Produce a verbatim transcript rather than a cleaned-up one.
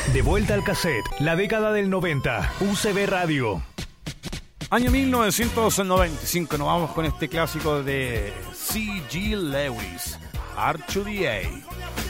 De vuelta al cassette, la década del noventa, U C B Radio. Año mil novecientos noventa y cinco, nos vamos con este clásico de C G Lewis, R dos D A.